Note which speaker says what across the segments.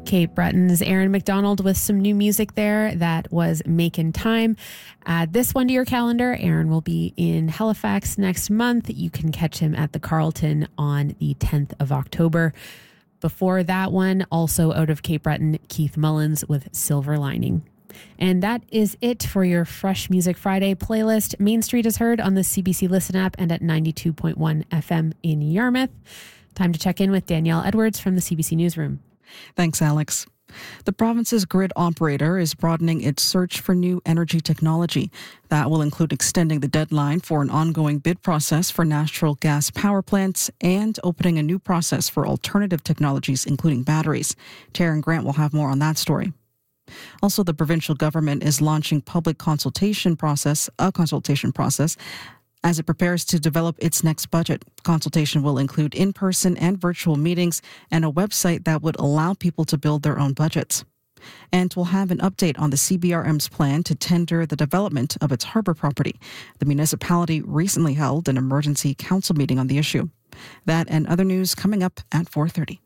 Speaker 1: Cape Breton's Aaron McDonald with some new music there. That was Makin' Time. Add this one to your calendar. Aaron will be in Halifax next month. You can catch him at the Carlton on the 10th of October. Before that one, also out of Cape Breton, Keith Mullins with Silver Lining. And that is it for your Fresh Music Friday playlist. Main Street is heard on the CBC Listen app and at 92.1 FM in Yarmouth. Time to check in with Danielle Edwards from the CBC Newsroom.
Speaker 2: Thanks, Alex. The province's grid operator is broadening its search for new energy technology. That will include extending the deadline for an ongoing bid process for natural gas power plants and opening a new process for alternative technologies, including batteries. Taryn Grant will have more on that story. Also, the provincial government is launching a consultation process as it prepares to develop its next budget. Consultation will include in-person and virtual meetings and a website that would allow people to build their own budgets. And we'll have an update on the CBRM's plan to tender the development of its harbour property. The municipality recently held an emergency council meeting on the issue. That and other news coming up at 4:30.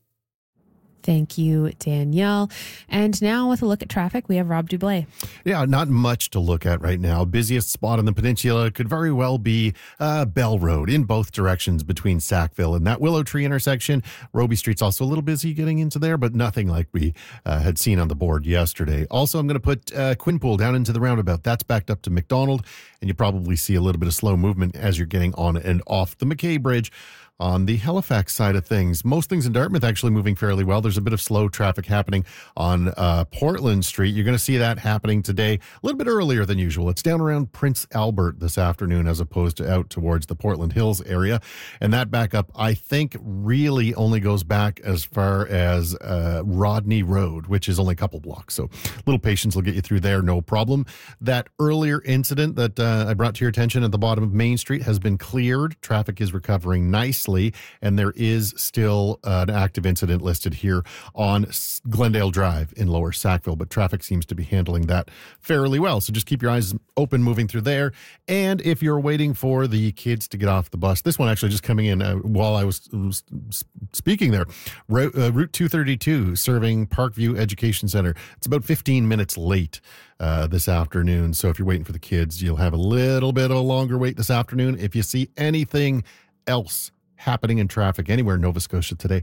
Speaker 1: Thank you, Danielle. And now with a look at traffic, we have Rob Dublé.
Speaker 3: Yeah, not much to look at right now. Busiest spot on the peninsula could very well be Bell Road in both directions between Sackville and that Willow Tree intersection. Roby Street's also a little busy getting into there, but nothing like we had seen on the board yesterday. Also, I'm going to put Quinpool down into the roundabout. That's backed up to McDonald, and you probably see a little bit of slow movement as you're getting on and off the McKay Bridge. On the Halifax side of things, most things in Dartmouth actually moving fairly well. There's a bit of slow traffic happening on Portland Street. You're going to see that happening today a little bit earlier than usual. It's down around Prince Albert this afternoon as opposed to out towards the Portland Hills area. And that backup, I think, really only goes back as far as Rodney Road, which is only a couple blocks. So a little patience will get you through there, no problem. That earlier incident that I brought to your attention at the bottom of Main Street has been cleared. Traffic is recovering nicely. And there is still an active incident listed here on Glendale Drive in Lower Sackville, but traffic seems to be handling that fairly well. So just keep your eyes open moving through there. And if you're waiting for the kids to get off the bus, this one actually just coming in while I was speaking there, Route 232 serving Parkview Education Center. It's about 15 minutes late this afternoon. So if you're waiting for the kids, you'll have a little bit of a longer wait this afternoon. If you see anything else happening in traffic anywhere in Nova Scotia today,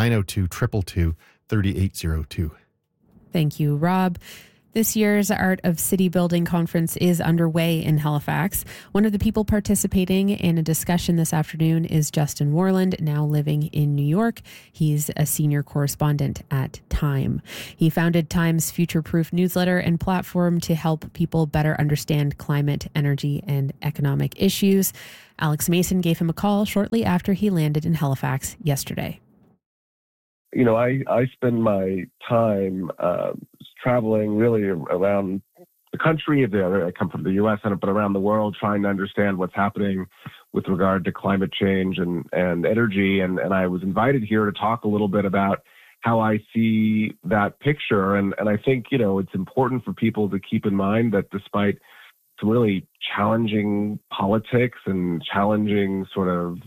Speaker 3: 902-222-3802.
Speaker 1: Thank you, Rob. This year's Art of City Building Conference is underway in Halifax. One of the people participating in a discussion this afternoon is Justin Warland, now living in New York. He's a senior correspondent at Time. He founded Time's future-proof newsletter and platform to help people better understand climate, energy, and economic issues. Alex Mason gave him a call shortly after he landed in Halifax yesterday.
Speaker 4: You know, I spend my time traveling really around the country. I come from the U.S., but around the world, trying to understand what's happening with regard to climate change and energy. And I was invited here to talk a little bit about how I see that picture. And I think, you know, it's important for people to keep in mind that despite some really challenging politics and challenging sort of,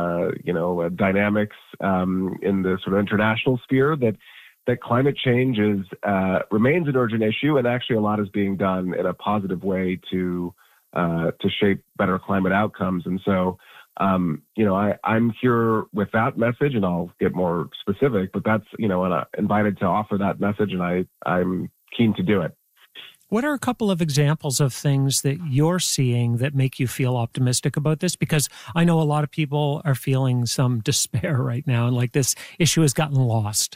Speaker 4: dynamics in the sort of international sphere, that climate change remains an urgent issue, and actually a lot is being done in a positive way to shape better climate outcomes. And so, I'm here with that message, and I'll get more specific, but that's, and I'm invited to offer that message, and I'm keen to do it.
Speaker 5: What are a couple of examples of things that you're seeing that make you feel optimistic about this? Because I know a lot of people are feeling some despair right now, and like this issue has gotten lost.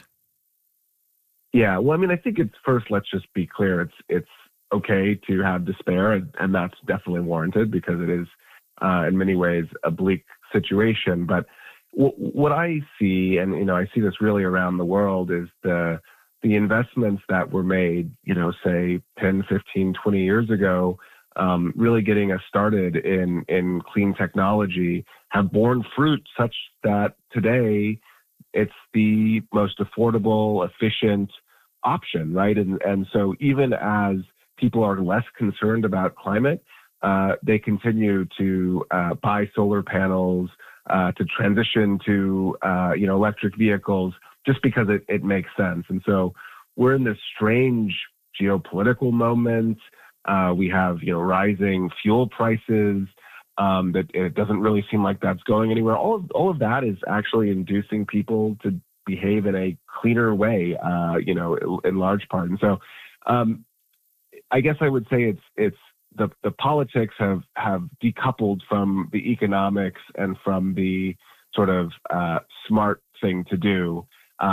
Speaker 4: Yeah, well, I mean, I think let's just be clear. It's okay to have despair, and that's definitely warranted because it is, in many ways, a bleak situation. But what I see, and, I see this really around the world, is the investments that were made, say 10, 15, 20 years ago, really getting us started in clean technology, have borne fruit such that today it's the most affordable, efficient option, right? And so even as people are less concerned about climate, they continue to buy solar panels, to transition to, electric vehicles, just because it makes sense. And so we're in this strange geopolitical moment. We have, rising fuel prices. That it doesn't really seem like that's going anywhere. All of that is actually inducing people to behave in a cleaner way, in large part. And so, I guess I would say it's the politics have decoupled from the economics and from the sort of smart thing to do.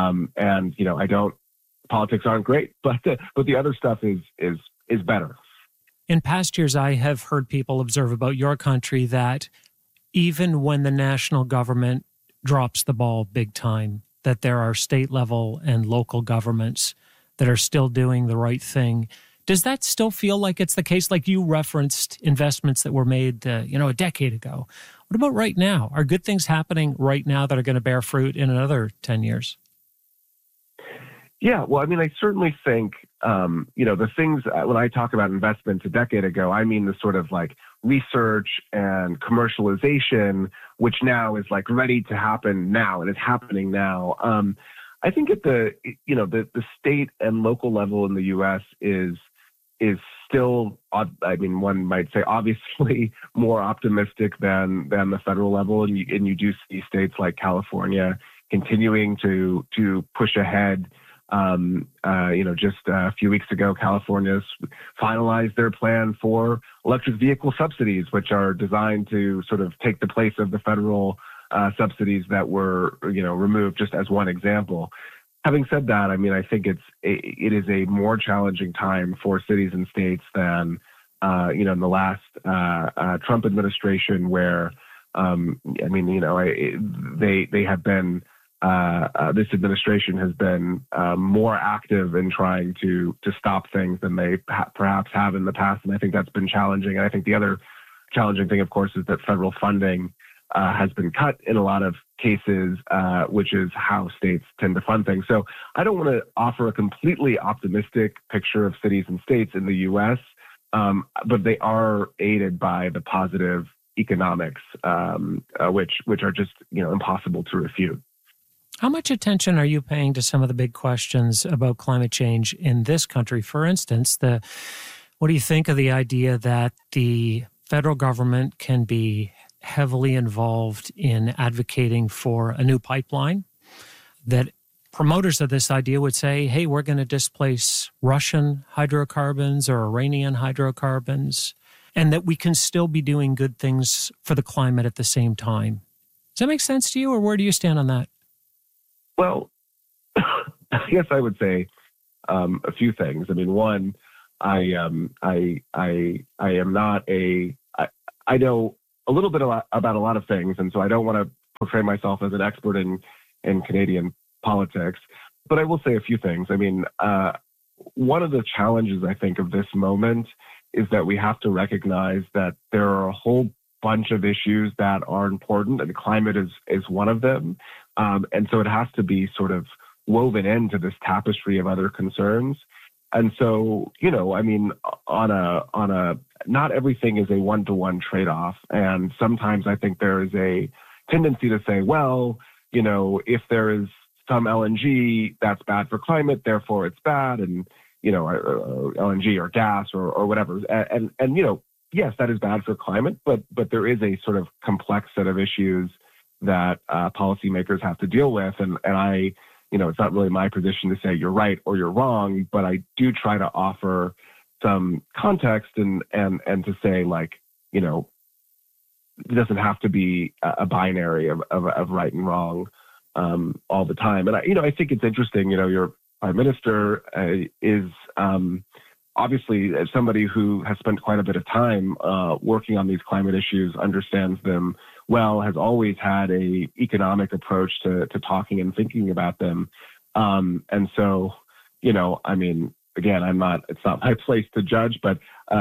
Speaker 4: Politics aren't great, but the other stuff is better.
Speaker 5: In past years, I have heard people observe about your country that even when the national government drops the ball big time, that there are state level and local governments that are still doing the right thing. Does that still feel like it's the case? Like you referenced investments that were made, a decade ago. What about right now? Are good things happening right now that are going to bear fruit in another 10 years?
Speaker 4: Yeah, well, I mean, I certainly think, the things, when I talk about investments a decade ago, I mean the sort of like research and commercialization, which now is like ready to happen now, and it's happening now. I think at the state and local level in the U.S. is still, I mean, one might say obviously more optimistic than the federal level, and you do see states like California continuing to push ahead. Just a few weeks ago, California's finalized their plan for electric vehicle subsidies, which are designed to sort of take the place of the federal subsidies that were, removed, just as one example. Having said that, I mean, I think it is a more challenging time for cities and states than, in the last Trump administration, where, they have been. This administration has been more active in trying to stop things than they perhaps have in the past, and I think that's been challenging. And I think the other challenging thing, of course, is that federal funding has been cut in a lot of cases, which is how states tend to fund things. So I don't want to offer a completely optimistic picture of cities and states in the U.S., but they are aided by the positive economics, which are just impossible to refute.
Speaker 5: How much attention are you paying to some of the big questions about climate change in this country? For instance, what do you think of the idea that the federal government can be heavily involved in advocating for a new pipeline? That promoters of this idea would say, hey, we're going to displace Russian hydrocarbons or Iranian hydrocarbons, and that we can still be doing good things for the climate at the same time. Does that make sense to you, or where do you stand on that?
Speaker 4: Well, I guess I would say a few things. I mean, one, I am not I know a little bit about a lot of things, and so I don't want to portray myself as an expert in Canadian politics. But I will say a few things. I mean, one of the challenges, I think, of this moment is that we have to recognize that there are a whole bunch of issues that are important, and climate is one of them. And so it has to be sort of woven into this tapestry of other concerns. And so, on a not everything is a one-to-one trade-off. And sometimes I think there is a tendency to say, well, if there is some LNG, that's bad for climate, therefore it's bad. And, LNG or gas or whatever. And yes, that is bad for climate, but there is a sort of complex set of issues that policymakers have to deal with. And I, it's not really my position to say you're right or you're wrong, but I do try to offer some context and to say, like, it doesn't have to be a binary of right and wrong all the time. And I think it's interesting, your prime minister is obviously, as somebody who has spent quite a bit of time working on these climate issues, understands them well, has always had a economic approach to talking and thinking about them. And so, again, it's not my place to judge, but,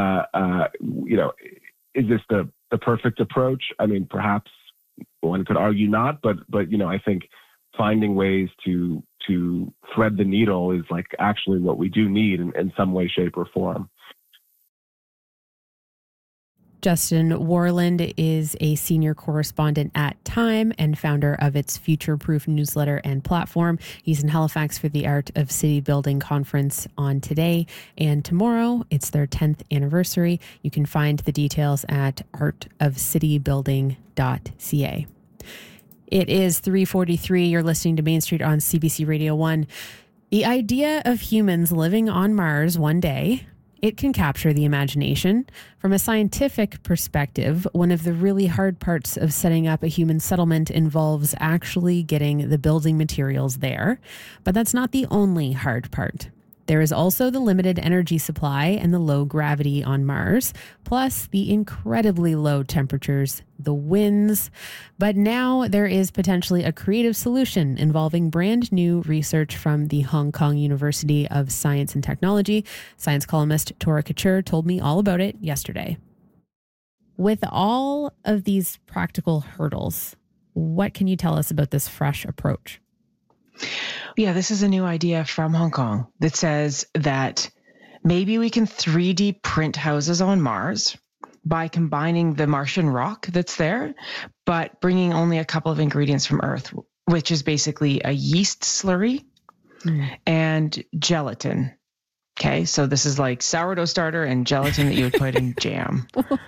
Speaker 4: is this the perfect approach? I mean, perhaps one could argue not, but I think finding ways to thread the needle is like actually what we do need in some way, shape, or form.
Speaker 1: Justin Warland is a senior correspondent at Time and founder of its Future Proof newsletter and platform. He's in Halifax for the Art of City Building conference on today and tomorrow. It's their 10th anniversary. You can find the details at artofcitybuilding.ca. It is 3:43. You're listening to Main Street on CBC Radio 1. The idea of humans living on Mars one day, it can capture the imagination. From a scientific perspective, one of the really hard parts of setting up a human settlement involves actually getting the building materials there. But that's not the only hard part. There is also the limited energy supply and the low gravity on Mars, plus the incredibly low temperatures, the winds. But now there is potentially a creative solution involving brand new research from the Hong Kong University of Science and Technology. Science columnist Tora Couture told me all about it yesterday. With all of these practical hurdles, what can you tell us about this fresh approach?
Speaker 6: Yeah, this is a new idea from Hong Kong that says that maybe we can 3D print houses on Mars by combining the Martian rock that's there, but bringing only a couple of ingredients from Earth, which is basically a yeast slurry and gelatin. Okay, so this is like sourdough starter and gelatin that you would put in jam.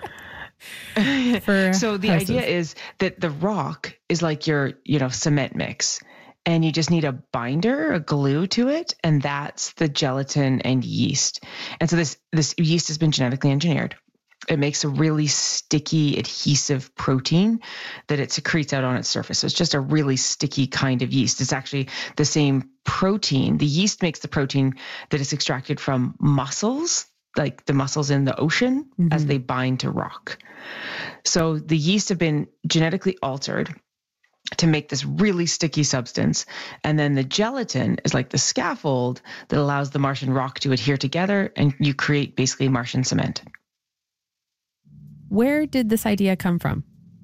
Speaker 6: So the idea is that the rock is like your, cement mix. And you just need a binder, a glue to it, and that's the gelatin and yeast. And so this yeast has been genetically engineered. It makes a really sticky, adhesive protein that it secretes out on its surface. So it's just a really sticky kind of yeast. It's actually the same protein. The yeast makes the protein that is extracted from mussels, like the mussels in the ocean, as they bind to rock. So the yeast have been genetically altered to make this really sticky substance. And then the gelatin is like the scaffold that allows the Martian rock to adhere together, and you create basically Martian cement.
Speaker 1: Where did this idea come from?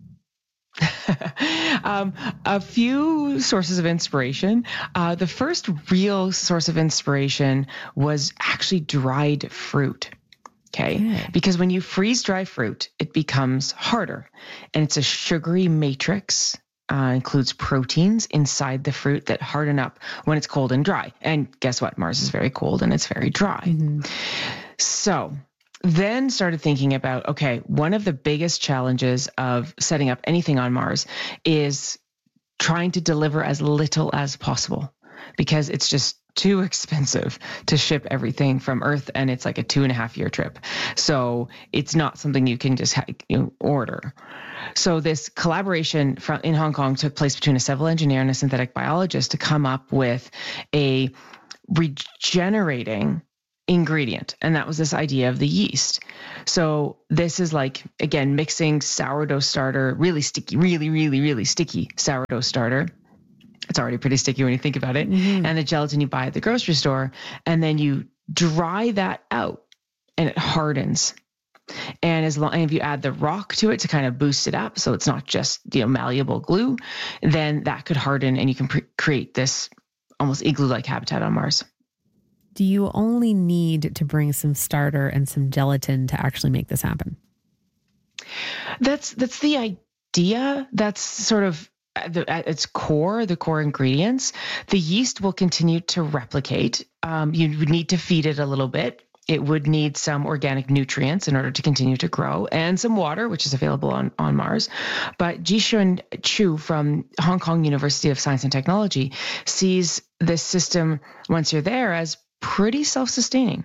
Speaker 6: A few sources of inspiration. The first real source of inspiration was actually dried fruit. Okay. Because when you freeze dry fruit, it becomes harder, and it's a sugary matrix. Includes proteins inside the fruit that harden up when it's cold and dry. And guess what? Mars is very cold and it's very dry. So then started thinking about, okay, one of the biggest challenges of setting up anything on Mars is trying to deliver as little as possible, because it's just too expensive to ship everything from Earth, and it's like a 2.5-year trip. So it's not something you can just order. So this collaboration in Hong Kong took place between a civil engineer and a synthetic biologist to come up with a regenerating ingredient. And that was this idea of the yeast. So this is like, again, mixing sourdough starter, really sticky, really, really, really sticky sourdough starter. It's already pretty sticky when you think about it. And the gelatin you buy at the grocery store, and then you dry that out and it hardens. And as long as you add the rock to it to kind of boost it up, so it's not just malleable glue, then that could harden, and you can create this almost igloo-like habitat on Mars.
Speaker 1: Do you only need to bring some starter and some gelatin to actually make this happen?
Speaker 6: That's the idea. That's sort of at its core, the core ingredients. The yeast will continue to replicate. You would need to feed it a little bit. It would need some organic nutrients in order to continue to grow, and some water, which is available on Mars. But Jishun Chu from Hong Kong University of Science and Technology sees this system, once you're there, as pretty self-sustaining.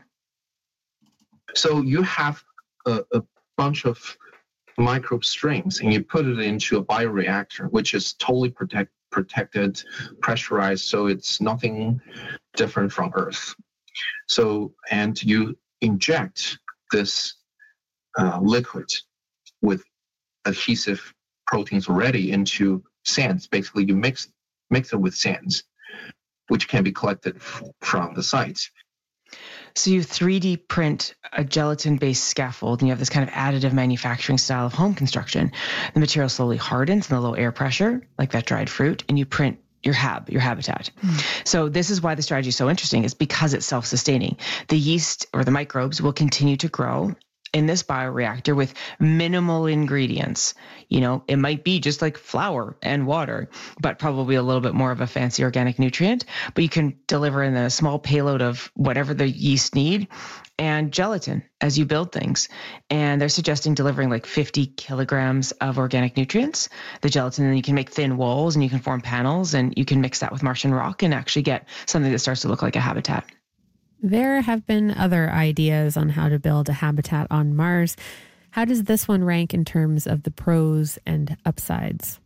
Speaker 7: So you have a bunch of microbe streams, and you put it into a bioreactor, which is totally protected, pressurized, so it's nothing different from Earth. So, and you inject this liquid with adhesive proteins already into sands. Basically, you mix it with sands, which can be collected from the site.
Speaker 6: So you 3D print a gelatin-based scaffold, and you have this kind of additive manufacturing style of home construction. The material slowly hardens in the low air pressure, like that dried fruit, and you print your habitat. So this is why the strategy is so interesting, is because it's self-sustaining. The yeast or the microbes will continue to grow, in this bioreactor with minimal ingredients. It might be just like flour and water, but probably a little bit more of a fancy organic nutrient. But you can deliver in a small payload of whatever the yeast need and gelatin as you build things. And they're suggesting delivering like 50 kilograms of organic nutrients, the gelatin, and you can make thin walls and you can form panels and you can mix that with Martian rock and actually get something that starts to look like a habitat.
Speaker 1: There have been other ideas on how to build a habitat on Mars. How does this one rank in terms of the pros and upsides?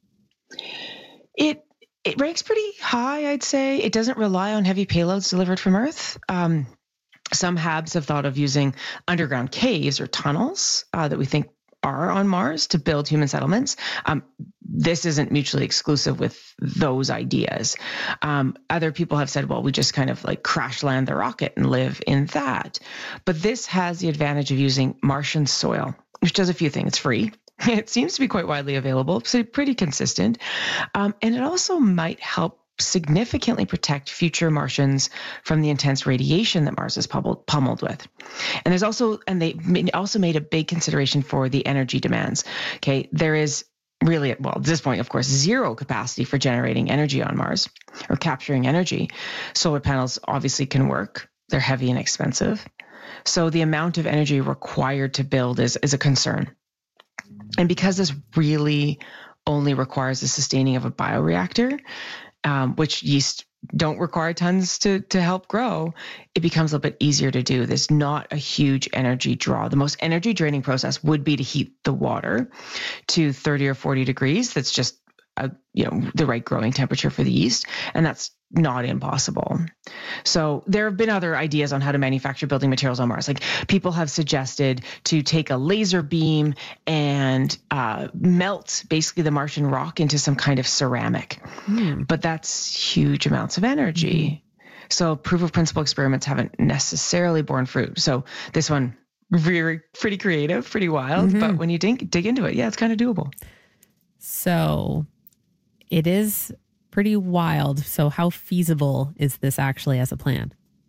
Speaker 6: It ranks pretty high, I'd say. It doesn't rely on heavy payloads delivered from Earth. Some HABs have thought of using underground caves or tunnels that we think are on Mars to build human settlements. This isn't mutually exclusive with those ideas. Other people have said, well, we just kind of like crash land the rocket and live in that. But this has the advantage of using Martian soil, which does a few things. It's free. It seems to be quite widely available, so pretty consistent. And it also might help significantly protect future Martians from the intense radiation that Mars is pummeled with. And they also made a big consideration for the energy demands. Okay, there is really, at this point, of course, zero capacity for generating energy on Mars or capturing energy. Solar panels obviously can work. They're heavy and expensive. So the amount of energy required to build is a concern. And because this really only requires the sustaining of a bioreactor, which yeast don't require tons to help grow, it becomes a little bit easier to do. There's not a huge energy draw. The most energy draining process would be to heat the water to 30 or 40 degrees. That's just the right growing temperature for the yeast, and that's not impossible. So there have been other ideas on how to manufacture building materials on Mars. Like people have suggested to take a laser beam and melt basically the Martian rock into some kind of ceramic. But that's huge amounts of energy. So proof of principle experiments haven't necessarily borne fruit. So this one, pretty creative, pretty wild. But when you dig into it, it's kind of doable.
Speaker 1: So it is pretty wild. So how feasible is this actually as a plan?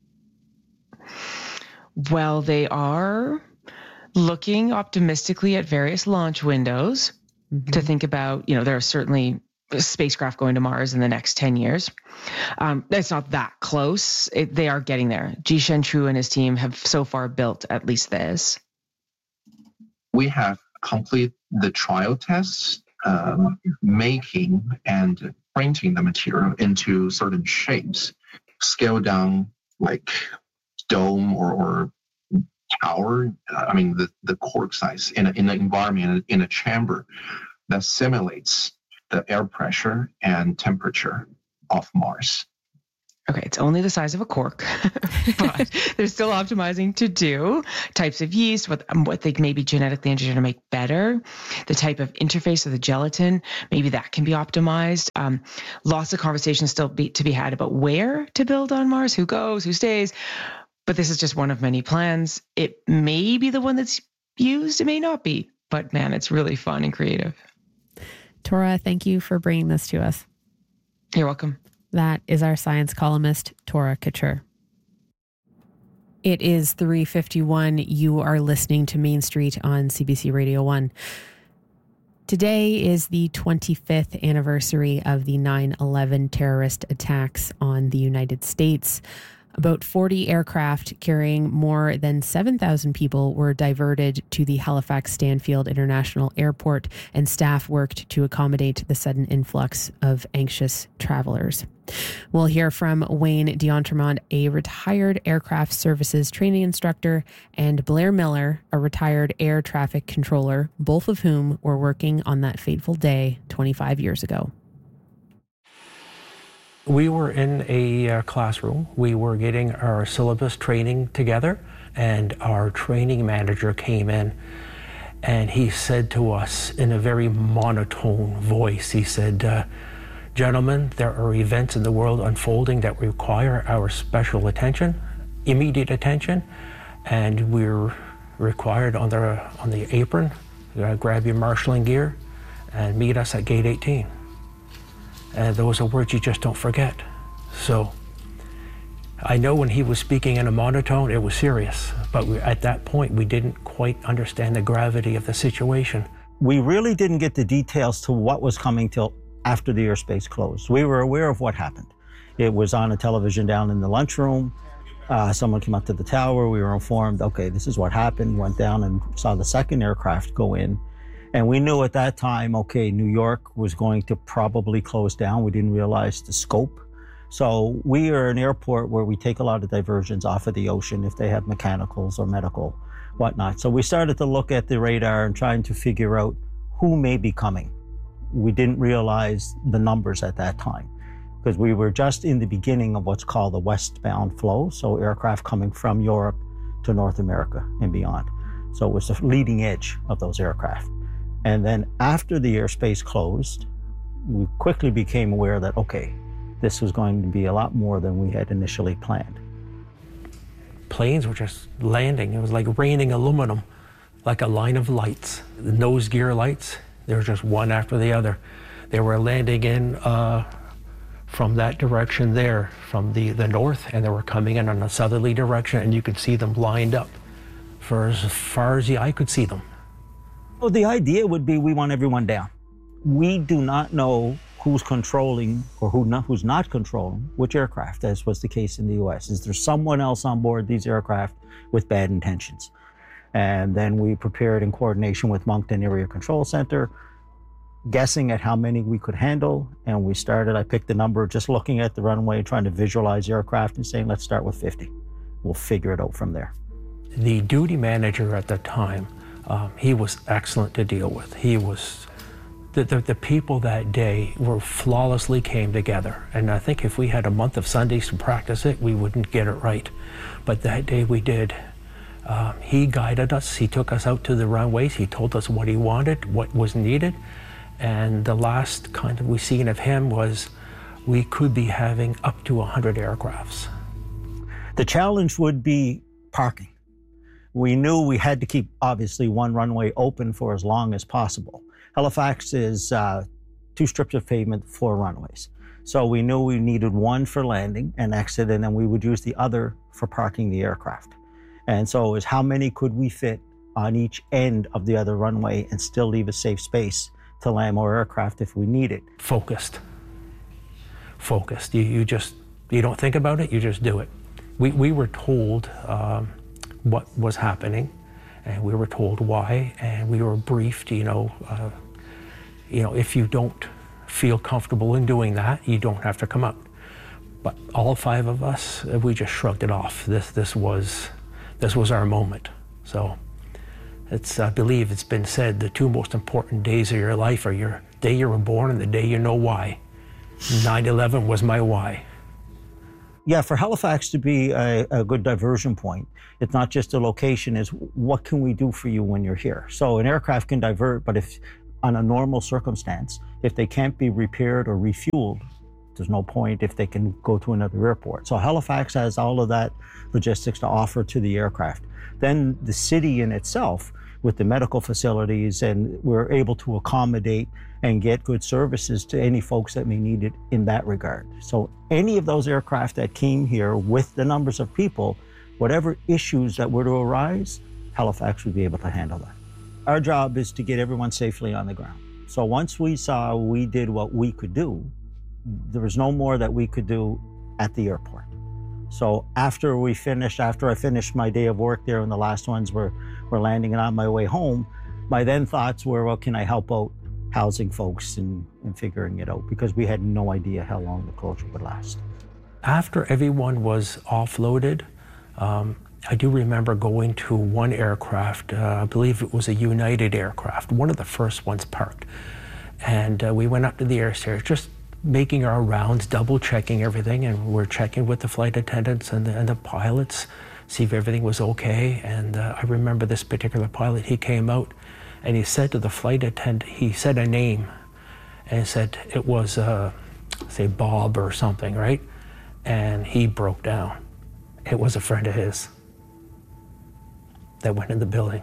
Speaker 6: Well, they are looking optimistically at various launch windows to think about, there are certainly spacecraft going to Mars in the next 10 years. It's not that close. They are getting there. Jishen Chu and his team have so far built at least this.
Speaker 7: We have completed the trial tests, making and printing the material into certain shapes, scale down like dome or tower. The cork size in an environment, in a chamber that simulates the air pressure and temperature of Mars.
Speaker 6: Okay, it's only the size of a cork, but they're still optimizing to do types of yeast, what they may be genetically engineered to make better, the type of interface of the gelatin, maybe that can be optimized. Lots of conversations still to be had about where to build on Mars, who goes, who stays, but this is just one of many plans. It may be the one that's used, it may not be, but man, it's really fun and creative.
Speaker 1: Tora, thank you for bringing this to us.
Speaker 6: You're welcome.
Speaker 1: That is our science columnist, Tora Couture. It is 3:51. You are listening to Main Street on CBC Radio 1. Today is the 25th anniversary of the 9/11 terrorist attacks on the United States. About 40 aircraft carrying more than 7,000 people were diverted to the Halifax Stanfield International Airport, and staff worked to accommodate the sudden influx of anxious travelers. We'll hear from Wayne D'Entremont, a retired aircraft services training instructor, and Blair Miller, a retired air traffic controller, both of whom were working on that fateful day 25 years ago.
Speaker 8: We were in a classroom. We were getting our syllabus training together, and our training manager came in and he said to us in a very monotone voice, he said, gentlemen, there are events in the world unfolding that require our special attention, immediate attention, and we're required on the apron, grab your marshalling gear and meet us at gate 18. And those are words you just don't forget. So I know when he was speaking in a monotone, it was serious, but at that point, we didn't quite understand the gravity of the situation.
Speaker 9: We really didn't get the details to what was coming till after the airspace closed. We were aware of what happened. It was on a television down in the lunchroom. Someone came up to the tower. We were informed, okay, this is what happened. Went down and saw the second aircraft go in. And we knew at that time, okay, New York was going to probably close down. We didn't realize the scope. So we are an airport where we take a lot of diversions off of the ocean if they have mechanicals or medical, whatnot. So we started to look at the radar and trying to figure out who may be coming. We didn't realize the numbers at that time because we were just in the beginning of what's called the westbound flow. So aircraft coming from Europe to North America and beyond. So it was the leading edge of those aircraft. And then after the airspace closed, we quickly became aware that, okay, this was going to be a lot more than we had initially planned.
Speaker 8: Planes were just landing. It was like raining aluminum, like a line of lights. The nose gear lights, they were just one after the other. They were landing in from that direction there, from the north, and they were coming in on a southerly direction, and you could see them lined up for as far as the eye could see them.
Speaker 9: Well, the idea would be we want everyone down. We do not know who's controlling or who's not controlling which aircraft, as was the case in the U.S. Is there someone else on board these aircraft with bad intentions? And then we prepared in coordination with Moncton Area Control Center, guessing at how many we could handle. And we started, I picked the number just looking at the runway, trying to visualize the aircraft and saying, let's start with 50. We'll figure it out from there.
Speaker 8: The duty manager at the time, he was excellent to deal with. He was The people that day were flawlessly came together. And I think if we had a month of Sundays to practice it, we wouldn't get it right. But that day we did. He guided us. He took us out to the runways. He told us what he wanted, what was needed. And the last kind of we seen of him was we could be having up to 100 aircrafts.
Speaker 9: The challenge would be parking. We knew we had to keep, obviously, one runway open for as long as possible. Halifax is 2 strips of pavement, 4 runways. So we knew we needed one for landing and exit, and then we would use the other for parking the aircraft. And so it was how many could we fit on each end of the other runway and still leave a safe space to land more aircraft if we need it.
Speaker 8: Focused. You don't think about it, you just do it. We were told what was happening, and we were told why, and we were briefed, if you don't feel comfortable in doing that, you don't have to come out. But all 5 of us, we just shrugged it off. This was our moment. So I believe it's been said the 2 most important days of your life are your day you were born and the day you know why. 9/11 was my why.
Speaker 9: Yeah, for Halifax to be a good diversion point, it's not just a location, it's what can we do for you when you're here? So an aircraft can divert, but if on a normal circumstance, if they can't be repaired or refueled, there's no point if they can go to another airport. So Halifax has all of that logistics to offer to the aircraft. Then the city in itself, with the medical facilities, and we're able to accommodate and get good services to any folks that may need it in that regard. So any of those aircraft that came here with the numbers of people, whatever issues that were to arise, Halifax would be able to handle that. Our job is to get everyone safely on the ground. So once we saw we did what we could do, there was no more that we could do at the airport. So after I finished my day of work there and the last ones were landing and on my way home, my then thoughts were, well, can I help out housing folks and figuring it out? Because we had no idea how long the closure would last.
Speaker 8: After everyone was offloaded, I do remember going to one aircraft, I believe it was a United aircraft, one of the first ones parked. And we went up to the air stairs, just making our rounds, double checking everything, and we're checking with the flight attendants and the pilots, see if everything was okay. And I remember this particular pilot, he came out and he said to the flight attendant, he said a name and said it was, say Bob or something, right? And he broke down. It was a friend of his that went in the building.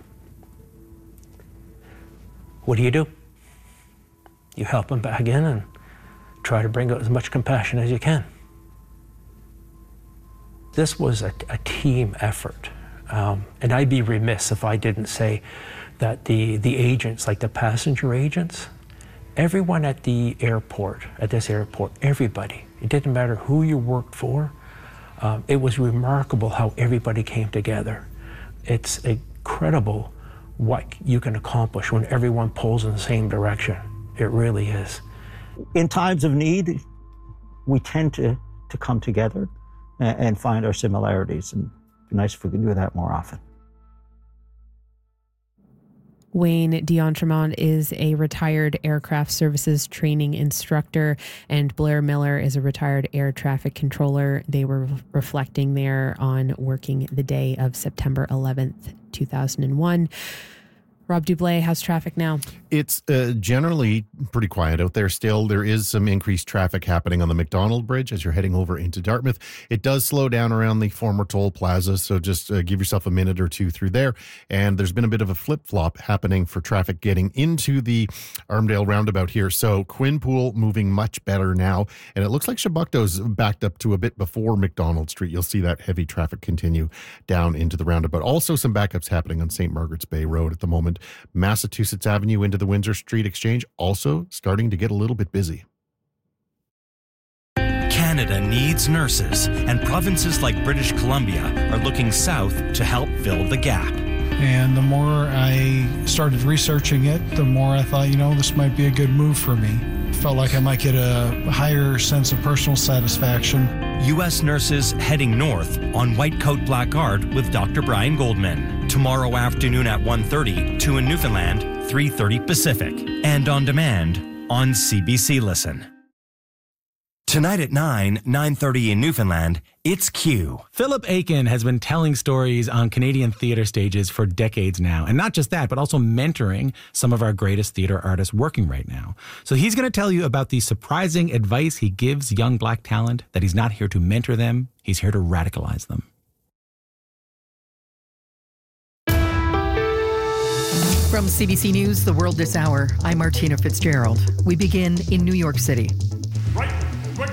Speaker 8: What do? You help him back in and try to bring out as much compassion as you can. This was a team effort. And I'd be remiss if I didn't say that the agents, like the passenger agents, everyone at the airport, at this airport, everybody, it didn't matter who you worked for, it was remarkable how everybody came together. It's incredible what you can accomplish when everyone pulls in the same direction. It really is.
Speaker 9: In times of need, we tend to come together and find our similarities, and it'd be nice if we could do that more often.
Speaker 1: Wayne D'Entremont is a retired aircraft services training instructor, and Blair Miller is a retired air traffic controller. They were reflecting there on working the day of September 11th, 2001. Rob Dublé, how's traffic now?
Speaker 3: It's generally pretty quiet out there still. There is some increased traffic happening on the McDonald Bridge as you're heading over into Dartmouth. It does slow down around the former toll plaza, so just give yourself a minute or two through there. And there's been a bit of a flip-flop happening for traffic getting into the Armdale roundabout here. So Quinpool moving much better now. And it looks like Chebucto's backed up to a bit before McDonald Street. You'll see that heavy traffic continue down into the roundabout. Also some backups happening on St. Margaret's Bay Road at the moment. Massachusetts Avenue into the Windsor Street Exchange also starting to get a little bit busy.
Speaker 10: Canada needs nurses, and provinces like British Columbia are looking south to help fill the gap.
Speaker 11: And the more I started researching it, the more I thought, this might be a good move for me. Felt like I might get a higher sense of personal satisfaction.
Speaker 10: U.S. nurses heading north on White Coat Black Guard with Dr. Brian Goldman. Tomorrow afternoon at 1:30, 2 in Newfoundland, 3:30 Pacific. And on demand on CBC Listen. Tonight at 9:30 in Newfoundland, it's Q.
Speaker 12: Philip Aiken has been telling stories on Canadian theatre stages for decades now. And not just that, but also mentoring some of our greatest theatre artists working right now. So he's going to tell you about the surprising advice he gives young Black talent, that he's not here to mentor them, he's here to radicalize them.
Speaker 13: From CBC News, The World This Hour, I'm Martina Fitzgerald. We begin in New York City.
Speaker 14: Right, quick,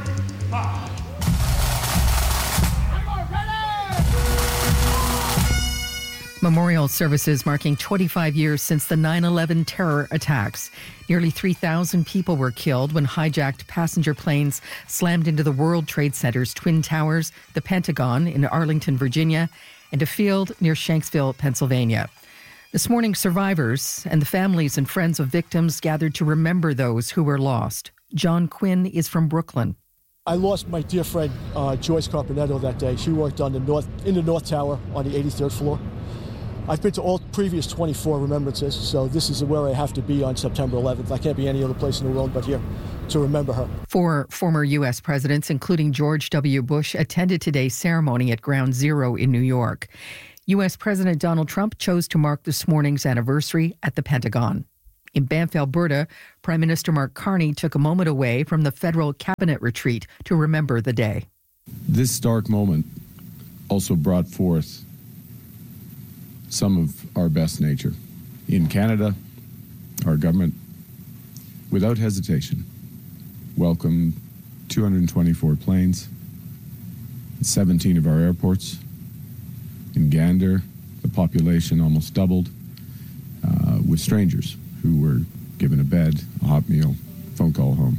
Speaker 13: Memorial services marking 25 years since the 9/11 terror attacks. Nearly 3,000 people were killed when hijacked passenger planes slammed into the World Trade Center's Twin Towers, the Pentagon in Arlington, Virginia, and a field near Shanksville, Pennsylvania. This morning, survivors and the families and friends of victims gathered to remember those who were lost. John Quinn is from Brooklyn.
Speaker 15: I lost my dear friend, Joyce Carpenetto, that day. She worked in the North Tower on the 83rd floor. I've been to all previous 24 remembrances, so this is where I have to be on September 11th. I can't be any other place in the world but here to remember her.
Speaker 13: 4 former U.S. presidents, including George W. Bush, attended today's ceremony at Ground Zero in New York. U.S. President Donald Trump chose to mark this morning's anniversary at the Pentagon. In Banff, Alberta, Prime Minister Mark Carney took a moment away from the federal cabinet retreat to remember the day.
Speaker 16: This stark moment also brought forth some of our best nature. In Canada, our government, without hesitation, welcomed 224 planes, 17 of our airports. In Gander, the population almost doubled, with strangers who were given a bed, a hot meal, phone call home,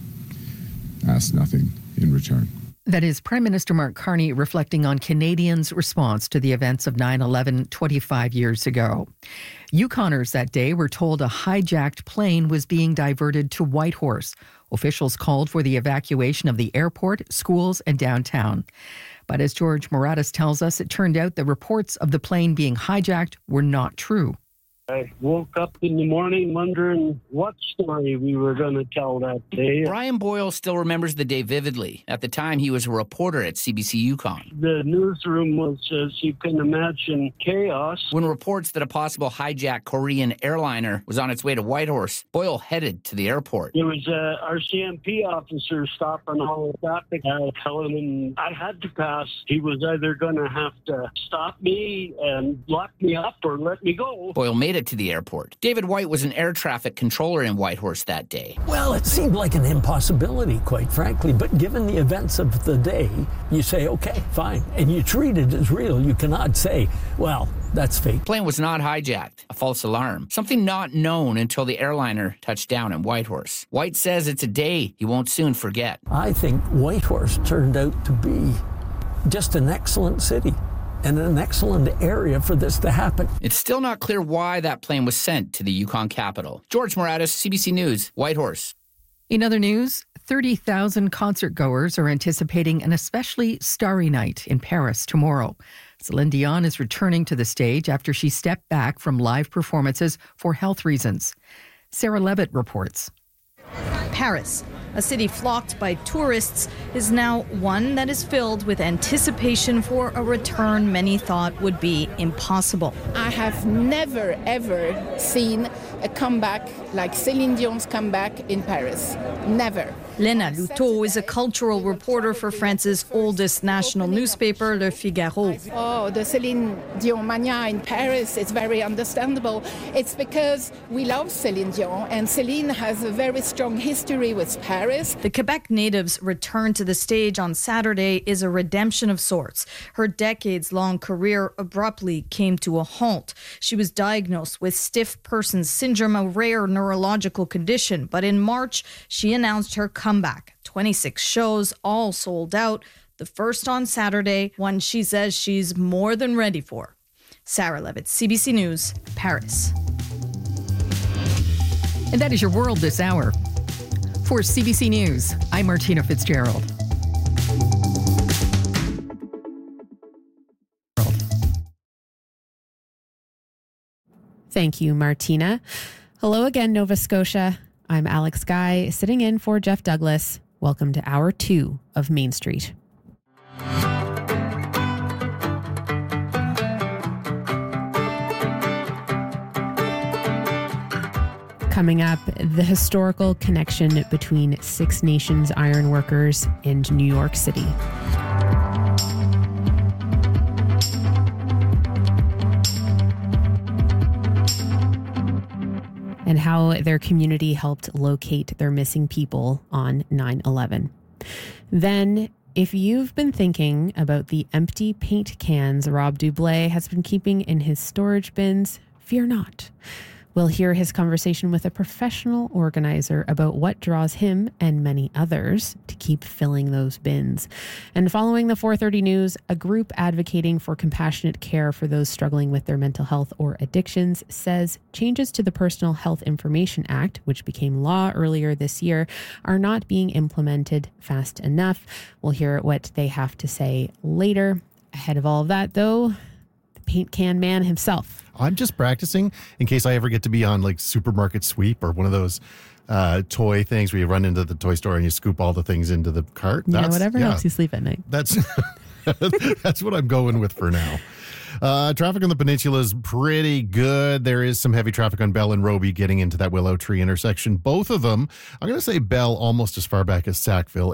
Speaker 16: asked nothing in return.
Speaker 13: That is Prime Minister Mark Carney reflecting on Canadians' response to the events of 9/11 25 years ago. Yukoners that day were told a hijacked plane was being diverted to Whitehorse. Officials called for the evacuation of the airport, schools, and downtown. But as George Moratis tells us, it turned out the reports of the plane being hijacked were not true.
Speaker 17: I woke up in the morning wondering what story we were going to tell that day.
Speaker 18: Brian Boyle still remembers the day vividly. At the time, he was a reporter at CBC Yukon.
Speaker 17: The newsroom was, as you can imagine, chaos.
Speaker 18: When reports that a possible hijacked Korean airliner was on its way to Whitehorse, Boyle headed to the airport.
Speaker 17: There was a RCMP officer stopping all the traffic, telling him I had to pass. He was either going to have to stop me and lock me up or let me go.
Speaker 18: Boyle made it it to the airport. David White was an air traffic controller in Whitehorse that day.
Speaker 14: Well, it seemed like an impossibility, quite frankly, but given the events of the day, you say, okay, fine, and you treat it as real. You cannot say, well, that's fake.
Speaker 18: The plane was not hijacked, a false alarm, something not known until the airliner touched down in Whitehorse. White says it's a day he won't soon forget.
Speaker 14: I think Whitehorse turned out to be just an excellent city and an excellent area for this to happen.
Speaker 18: It's still not clear why that plane was sent to the Yukon capital. George Moratis, CBC News, Whitehorse.
Speaker 13: In other news, 30,000 concertgoers are anticipating an especially starry night in Paris tomorrow. Celine Dion is returning to the stage after she stepped back from live performances for health reasons. Sarah Levitt reports.
Speaker 19: Paris, a city flocked by tourists, is now one that is filled with anticipation for a return many thought would be impossible.
Speaker 20: I have never, ever seen a comeback like Celine Dion's comeback in Paris. Never.
Speaker 19: Lena Loutot is a cultural reporter for France's oldest national newspaper, Le Figaro.
Speaker 20: Oh, the Celine Dion mania in Paris is very understandable. It's because we love Celine Dion, and Celine has a very strong history with Paris.
Speaker 19: The Quebec native's return to the stage on Saturday is a redemption of sorts. Her decades-long career abruptly came to a halt. She was diagnosed with stiff person syndrome, a rare neurological condition, but in March, she announced her comeback. 26 shows, all sold out. The first on Saturday, one she says she's more than ready for. Sarah Levitt, CBC News, Paris.
Speaker 13: And that is your world this hour. For CBC News, I'm Martina Fitzgerald.
Speaker 1: Thank you, Martina. Hello again, Nova Scotia. I'm Alex Guy, sitting in for Jeff Douglas. Welcome to Hour 2 of Main Street. Coming up, the historical connection between Six Nations ironworkers and New York City. And how their community helped locate their missing people on 9/11. Then, if you've been thinking about the empty paint cans Rob Dublé has been keeping in his storage bins, fear not. We'll hear his conversation with a professional organizer about what draws him and many others to keep filling those bins. And following the 4:30 news, a group advocating for compassionate care for those struggling with their mental health or addictions says changes to the Personal Health Information Act, which became law earlier this year, are not being implemented fast enough. We'll hear what they have to say later. Ahead of all of that, though, the paint can man himself.
Speaker 3: I'm just practicing in case I ever get to be on like Supermarket Sweep or one of those toy things where you run into the toy store and you scoop all the things into the cart.
Speaker 1: Whatever helps you sleep at night.
Speaker 3: That's that's what I'm going with for now. Traffic on the peninsula is pretty good. There is some heavy traffic on Bell and Roby getting into that Willow Tree intersection. Both of them, I'm going to say Bell almost as far back as Sackville.